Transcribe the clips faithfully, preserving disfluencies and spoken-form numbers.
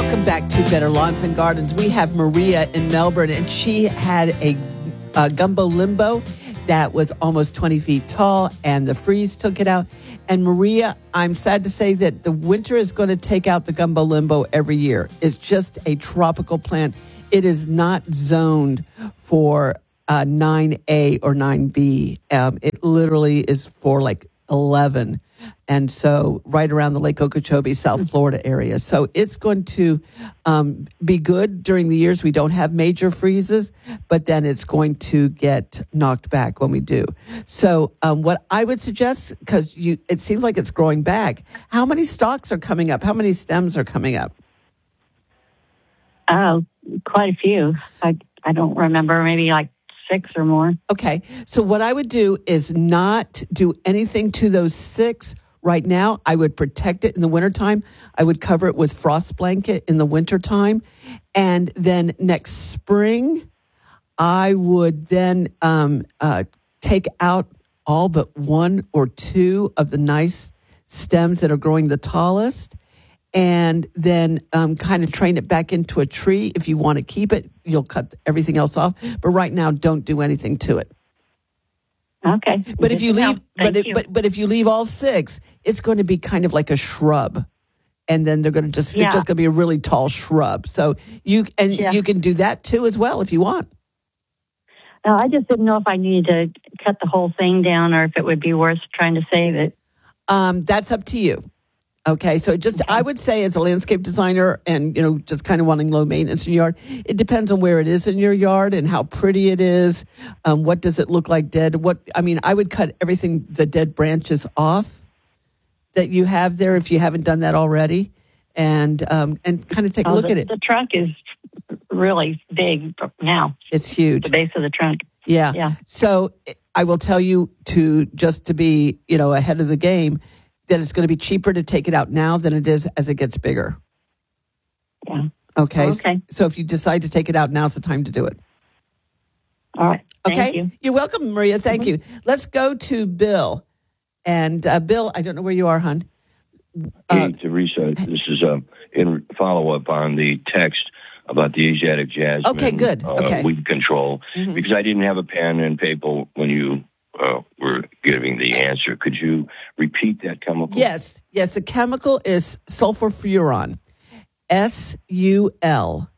Welcome back to Better Lawns and Gardens. We have Maria in Melbourne, and she had a, a gumbo limbo that was almost twenty feet tall, and the freeze took it out. And Maria, I'm sad to say that the winter is going to take out the gumbo limbo every year. It's just a tropical plant. It is not zoned for uh, nine A or nine B. Um, it literally is for like eleven. And so right around the Lake Okeechobee, South Florida area. So it's going to um, be good during the years we don't have major freezes, but then it's going to get knocked back when we do. So um, what I would suggest, because you, it seems like it's growing back, how many stalks are coming up? How many stems are coming up? Oh, quite a few. I, I don't remember, maybe like six or more. Okay. So what I would do is not do anything to those six right now. I would protect it in the wintertime. I would cover it with frost blanket in the wintertime. And then next spring, I would then um, uh, take out all but one or two of the nice stems that are growing the tallest, and then um, kind of train it back into a tree. If you want to keep it, you'll cut everything else off. But right now, don't do anything to it. Okay. But if you leave, but, Thank it, you. but but if you leave all six, it's going to be kind of like a shrub, and then they're going to just Yeah. it's just going to be a really tall shrub. So you and Yeah. you can do that too as well if you want. No, I just didn't know if I needed to cut the whole thing down or if it would be worth trying to save it. Um, that's up to you. Okay, so just I would say as a landscape designer and, you know, just kind of wanting low maintenance in your yard, it depends on where it is in your yard and how pretty it is. Um, what does it look like dead? What I mean, I would cut everything, the dead branches off that you have there if you haven't done that already, and um, and kind of take a Oh, look the, at it. The trunk is really big now, It's huge. the base of the trunk. Yeah. Yeah. So I will tell you to just to be, you know, ahead of the game, that it's going to be cheaper to take it out now than it is as it gets bigger. Yeah. Okay. Okay. So if you decide to take it out, now's the time to do it. All right. Thank Okay. you. You're welcome, Maria. Thank Mm-hmm. you. Let's go to Bill. And uh, Bill, I don't know where you are, hon. Hey, Teresa, this is uh, in follow-up on the text about the Asiatic jasmine. Okay, good. Uh, Okay. weed control, Mhm. because I didn't have a pen and paper when you uh, were giving the answer. Could you repeat that chemical? Yes. Yes. The chemical is sulfurfuron. S U L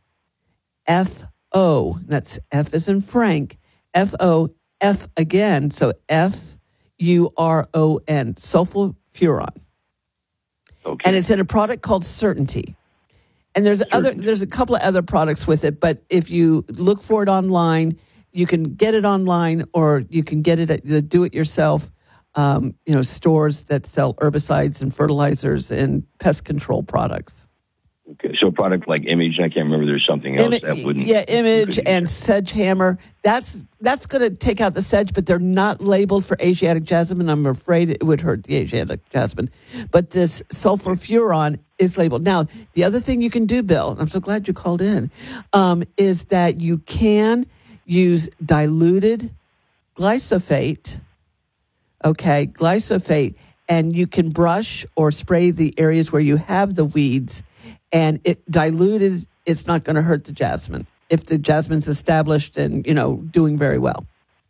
F O. That's F as in Frank. F O F again. So F U R O N. Sulfurfuron. Okay. And it's in a product called Certainty. And there's other there's a couple of other products with it, but if you look for it online, you can get it online, or you can get it at the do-it-yourself, um, you know, stores that sell herbicides and fertilizers and pest control products. Okay, so a product like Image, I can't remember. There's something else Imi- that wouldn't. yeah, Image could and use Sedgehammer. That's that's going to take out the sedge, but they're not labeled for Asiatic jasmine. I'm afraid it would hurt the Asiatic jasmine. But this sulfurfuron is labeled. Now, the other thing you can do, Bill, and I'm so glad you called in, um, is that you can use diluted glyphosate. Okay, glyphosate, and you can brush or spray the areas where you have the weeds. And it diluted, it's not going to hurt the jasmine if the jasmine's established and, you know, doing very well.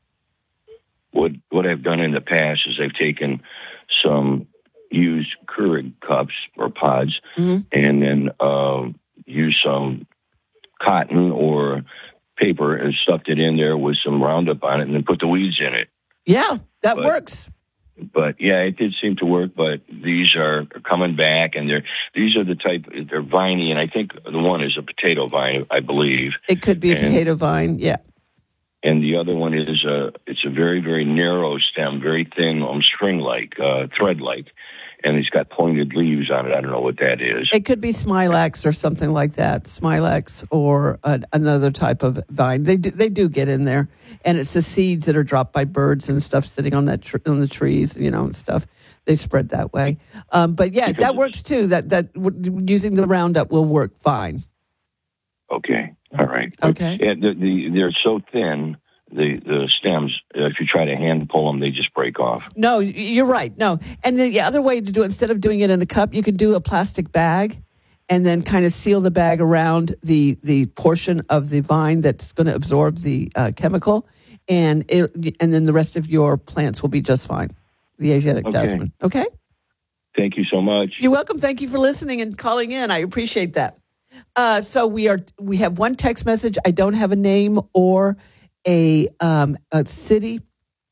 What what I've done in the past is I've taken some used Keurig cups or pods, Mhm. and then uh, used some cotton or paper and stuffed it in there with some Roundup on it, and then put the weeds in it. Yeah, that But- works. But yeah, it did seem to work. But these are coming back, and they're these are the type they're viney, and I think the one is a potato vine, I believe, It could be a And- potato vine. Yeah. and the other one is a it's a very very narrow stem, very thin, um, string like, uh, thread like, and it's got pointed leaves on it. I don't know what that is. It could be Smilax or something like that. Smilax or uh, another type of vine. They do, they do get in there, and it's the seeds that are dropped by birds and stuff sitting on that tr- on the trees, you know, and stuff. They spread that way. Um, but yeah, Because that it's- works too. That that w- using the Roundup will work fine. Okay, all right. Okay. Yeah, the, the, they're so thin. The, the stems, uh, if you try to hand pull them, they just break off. No, you're right. No. And the other way to do it, instead of doing it in a cup, you can do a plastic bag and then kind of seal the bag around the, the portion of the vine that's going to absorb the uh, chemical, and it, and then the rest of your plants will be just fine. The Asiatic Okay. jasmine. Okay? Thank you so much. You're welcome. Thank you for listening and calling in. I appreciate that. Uh, so we are we have one text message. I don't have a name or a um, a city,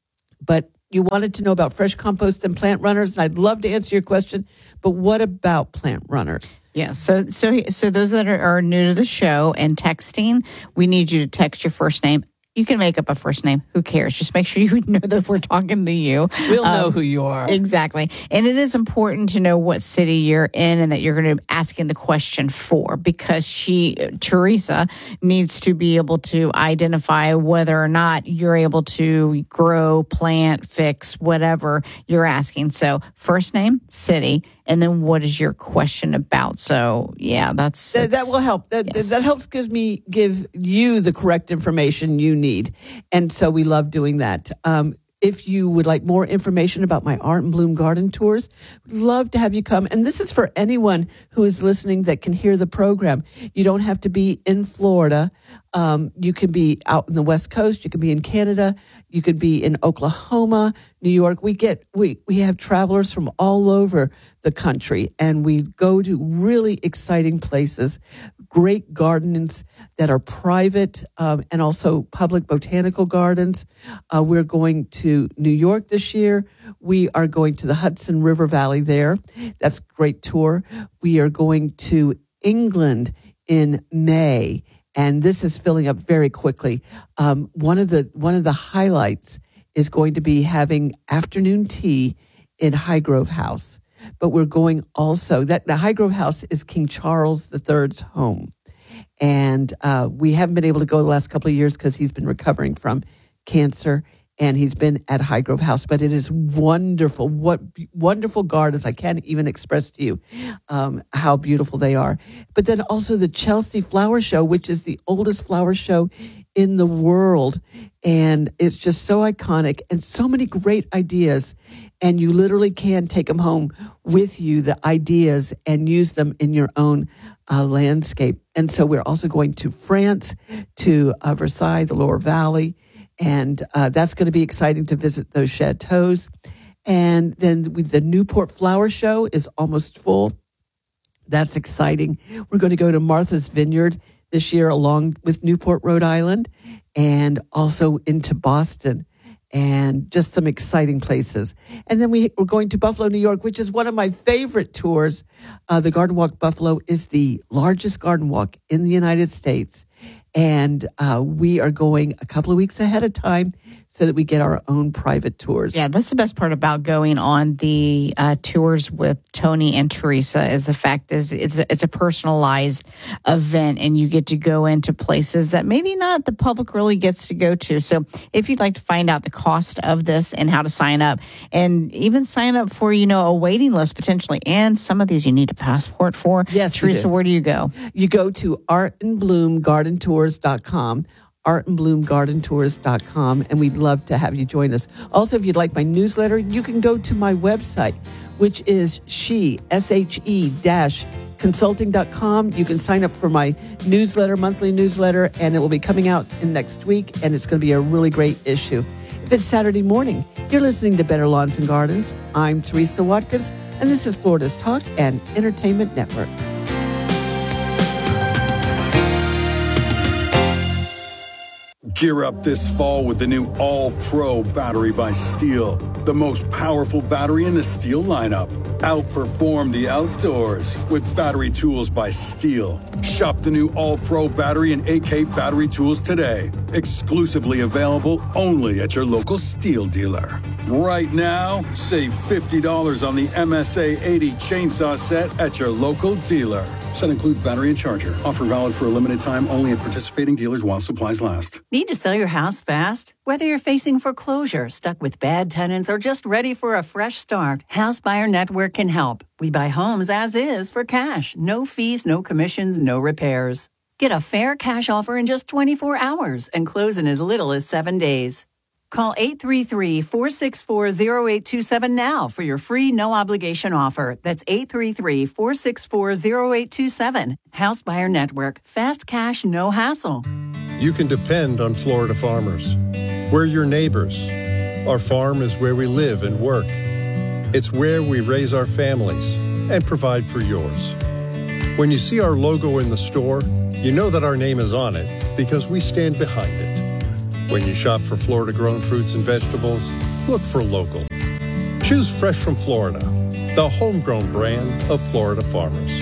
but you wanted to know about fresh compost and plant runners, and I'd love to answer your question. But what about plant runners? Yeah, so so so those that are, are new to the show and texting, we need you to text your first name. You can make up a first name. Who cares? Just make sure you know that we're talking to you. We'll know Um, who you are. Exactly. And it is important to know what city you're in and that you're going to be asking the question for, because she, Teresa, needs to be able to identify whether or not you're able to grow, plant, fix, whatever you're asking. So first name, city, and then what is your question about? So yeah, that's, That, that that's- will help. That, yes. that helps gives me give you the correct information you need, and so we love doing that. Um, if you would like more information about my Art and Bloom garden tours, we'd love to have you come. And this is for anyone who is listening that can hear the program. You don't have to be in Florida. Um, you can be out in the West Coast. You could be in Canada. You could be in Oklahoma, New York. We get we we have travelers from all over the country, and we go to really exciting places, great gardens that are private um, and also public botanical gardens. Uh, we're going to New York this year. We are going to the Hudson River Valley there. That's a great tour. We are going to England in May, and this is filling up very quickly. Um, one of the one of the highlights is going to be having afternoon tea in Highgrove House. But we're going also that the Highgrove House is King Charles the Third's home, and uh, we haven't been able to go the last couple of years because he's been recovering from cancer, and he's been at Highgrove House. But it is wonderful. What wonderful gardens! I can't even express to you um, how beautiful they are. But then also the Chelsea Flower Show, which is the oldest flower show in the world, and it's just so iconic and so many great ideas. And you literally can take them home with you, the ideas, and use them in your own uh, landscape. And so we're also going to France, to uh, Versailles, the Loire Valley, and uh, that's going to be exciting to visit those chateaus. And then with the Newport Flower Show is almost full. That's exciting. We're going to go to Martha's Vineyard this year along with Newport, Rhode Island, and also into Boston, and just some exciting places. And then we, we're going to Buffalo, New York, which is one of my favorite tours. Uh, the Garden Walk Buffalo is the largest garden walk in the United States. And uh, we are going a couple of weeks ahead of time so that we get our own private tours. Yeah, that's the best part about going on the uh, tours with Tony and Teresa is the fact is it's a, it's a personalized event, and you get to go into places that maybe not the public really gets to go to. So if you'd like to find out the cost of this and how to sign up, and even sign up for, you know, a waiting list potentially, and some of these you need a passport for. Yes, you Teresa, do. where do you go? You go to art and bloom garden tours dot com. art and bloom garden tours dot com, and we'd love to have you join us. Also, if you'd like my newsletter, you can go to my website, which is she, S H E dash consulting dot com. You can sign up for my newsletter, monthly newsletter, and it will be coming out in next week, and it's going to be a really great issue. If it's Saturday morning, you're listening to Better Lawns and Gardens. I'm Teresa Watkins, and this is Florida's Talk and Entertainment Network. Gear up this fall with the new All-Pro battery by Steel, the most powerful battery in the Steel lineup. Outperform the outdoors with battery tools by Steel. Shop the new All-Pro battery and A K battery tools today. Exclusively available only at your local Steel dealer. Right now, save fifty dollars on the M S A eighty chainsaw set at your local dealer. Set includes battery and charger. Offer valid for a limited time only at participating dealers while supplies last. Need to sell your house fast? Whether you're facing foreclosure, stuck with bad tenants, or just ready for a fresh start, House Buyer Network can help. We buy homes as is for cash. No fees, no commissions, no repairs. Get a fair cash offer in just twenty-four hours and close in as little as seven days. Call eight three three, four six four, zero eight two seven now for your free no-obligation offer. That's eight three three, four six four, zero eight two seven. House Buyer Network. Fast cash, no hassle. You can depend on Florida farmers. We're your neighbors. Our farm is where we live and work. It's where we raise our families and provide for yours. When you see our logo in the store, you know that our name is on it because we stand behind it. When you shop for Florida-grown fruits and vegetables, look for local. Choose Fresh from Florida, the homegrown brand of Florida farmers.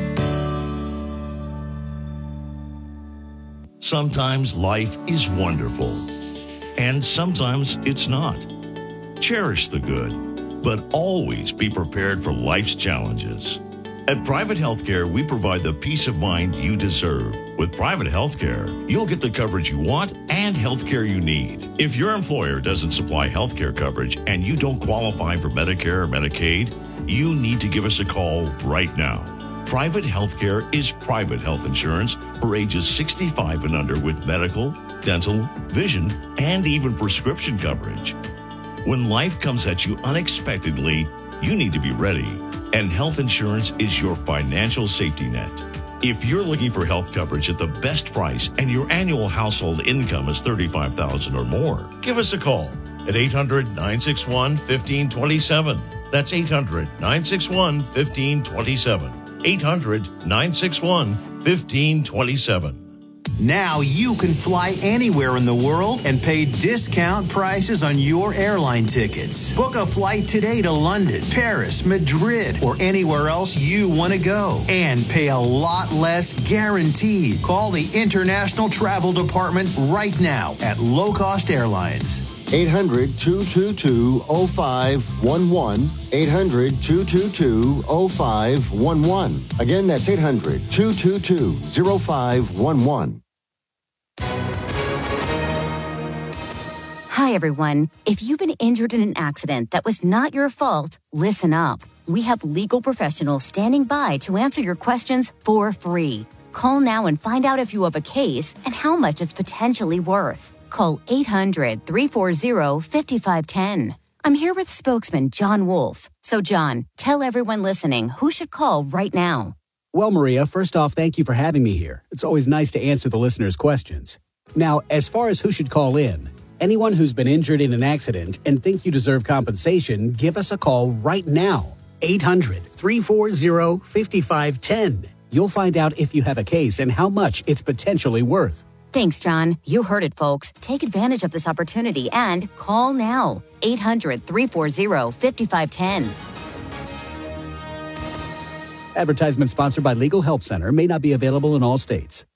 Sometimes life is wonderful, and sometimes it's not. Cherish the good, but always be prepared for life's challenges. At Private Healthcare, we provide the peace of mind you deserve. With private healthcare, you'll get the coverage you want and healthcare you need. If your employer doesn't supply healthcare coverage and you don't qualify for Medicare or Medicaid, you need to give us a call right now. Private healthcare is private health insurance for ages sixty-five and under with medical, dental, vision, and even prescription coverage. When life comes at you unexpectedly, you need to be ready, and health insurance is your financial safety net. If you're looking for health coverage at the best price and your annual household income is thirty-five thousand dollars or more, give us a call at eight hundred, nine six one, one five two seven. That's eight hundred, nine six one, one five two seven. eight hundred, nine six one, one five two seven. Now you can fly anywhere in the world and pay discount prices on your airline tickets. Book a flight today to London, Paris, Madrid, or anywhere else you want to go. And pay a lot less guaranteed. Call the International Travel Department right now at Low Cost Airlines. eight hundred, two two two, oh five one one. eight hundred, two two two, oh five one one. Again, that's eight hundred, two two two, oh five one one. Hi, everyone. If you've been injured in an accident that was not your fault, listen up. We have legal professionals standing by to answer your questions for free. Call now and find out if you have a case and how much it's potentially worth. Call eight hundred, three four zero, five five one zero. I'm here with spokesman John Wolf. So, John, tell everyone listening who should call right now. Well, Maria, first off, thank you for having me here. It's always nice to answer the listeners' questions. Now, as far as who should call in, anyone who's been injured in an accident and think you deserve compensation, give us a call right now. eight hundred, three four zero, five five one zero. You'll find out if you have a case and how much it's potentially worth. Thanks, John. You heard it, folks. Take advantage of this opportunity and call now. eight hundred, three four zero, five five one zero. Advertisement sponsored by Legal Help Center may not be available in all states.